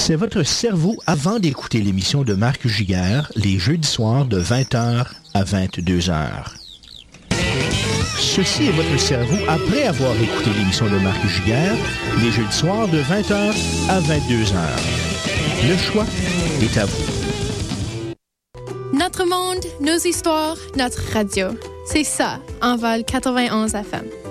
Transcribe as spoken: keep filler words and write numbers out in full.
C'est votre cerveau avant d'écouter l'émission de Marc Giguère, les jeudis soirs de vingt heures à vingt-deux heures. Ceci est votre cerveau après avoir écouté l'émission de Marc Giguère, les jeudis soirs de vingt heures à vingt-deux heures. Le choix est à vous. Notre monde, nos histoires, notre radio. C'est ça, Envol quatre-vingt-onze F M.